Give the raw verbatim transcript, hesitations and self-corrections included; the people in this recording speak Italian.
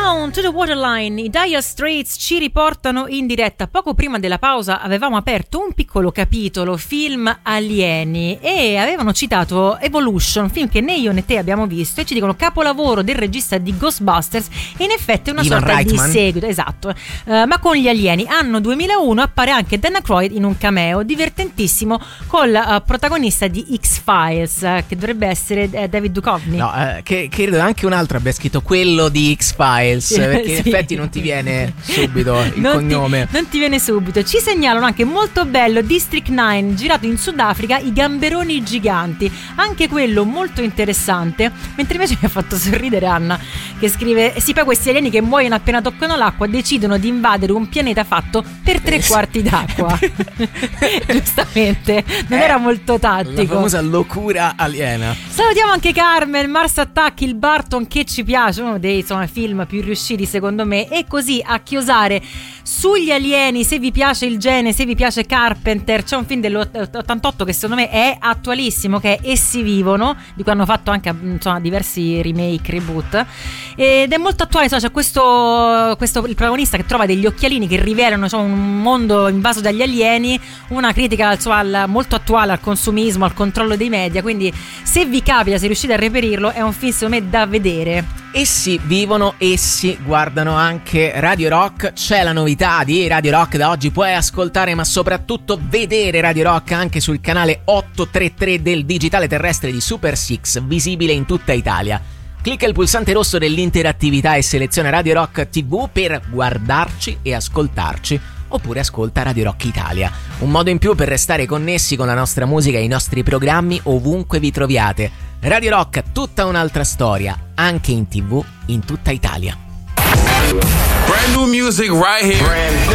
Down to the Waterline, i Dire Straits ci riportano in diretta. Poco prima della pausa avevamo aperto un piccolo capitolo film alieni e avevano citato Evolution, film che né io né te abbiamo visto, e ci dicono capolavoro del regista di Ghostbusters, e in effetti è una Ivan sorta Reitman. di seguito, esatto, uh, ma con gli alieni. Anno duemilauno, appare anche Dan Aykroyd in un cameo divertentissimo col uh, protagonista di X-Files, uh, che dovrebbe essere uh, David Duchovny. No, eh, che credo anche un altro abbia scritto quello di X-Files, perché in Sì. effetti non ti viene subito il non cognome. Ti, non ti viene subito. Ci segnalano anche molto bello District nove, girato in Sudafrica, i gamberoni giganti, anche quello molto interessante. Mentre invece mi ha fatto sorridere Anna, che scrive: sì, poi questi alieni che muoiono appena toccano l'acqua decidono di invadere un pianeta fatto per tre quarti d'acqua. Giustamente, non Eh, era molto La tattico. famosa locura aliena. Salutiamo anche Carmen, Mars Attack, il Barton che ci piace, uno dei insomma, film più riusciti secondo me. E così a chiosare sugli alieni, se vi piace il genere, se vi piace Carpenter, c'è un film dell'ottantotto che secondo me è attualissimo, che è Essi vivono, di cui hanno fatto anche insomma, diversi remake, reboot, ed è molto attuale. Insomma, c'è questo, questo il protagonista che trova degli occhialini che rivelano insomma, un mondo invaso dagli alieni, una critica insomma, al, molto attuale al consumismo, al controllo dei media. Quindi se vi capita, se riuscite a reperirlo, è un film secondo me da vedere. Essi vivono, essi guardano anche Radio Rock. C'è la novità di Radio Rock da oggi: puoi ascoltare ma soprattutto vedere Radio Rock anche sul canale ottocentotrentatré del digitale terrestre di Super Six, visibile in tutta Italia. Clicca il pulsante rosso dell'interattività e seleziona Radio Rock tivù per guardarci e ascoltarci, oppure ascolta Radio Rock Italia, un modo in più per restare connessi con la nostra musica e i nostri programmi ovunque vi troviate. Radio Rock, tutta un'altra storia, anche in tivù in tutta Italia. Brand new music right here. Brand